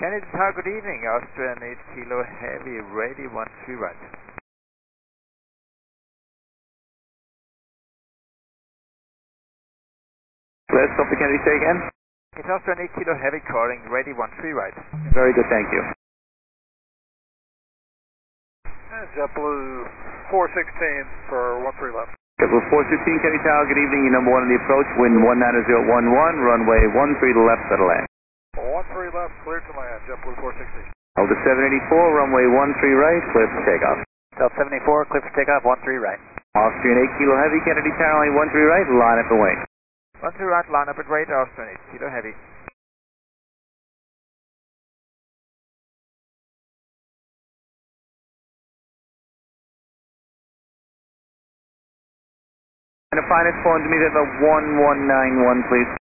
Kennedy Tower, good evening. Austrian 8 Kilo Heavy, ready 13 right. Let's copy Kennedy, say again. It's Austrian 8 Kilo Heavy calling, ready 13 right. Very good, thank you. JetBlue 416 for 13 left. JetBlue 416, Kennedy Tower, good evening. Your number 1 on the approach, wind 190.11, runway 13 to left, settle land. 13 left, cleared to land, JetBlue 416. Delta 784, runway 13 right, clear for takeoff. Delta 74, clear for takeoff, 13 right. Austrian 8 Kilo Heavy, Kennedy Tower, 13 right, line up and wait. 13 right, line up at rate, Austrian 8 Kilo Heavy. And the finest phone to me, that's a 1191, please.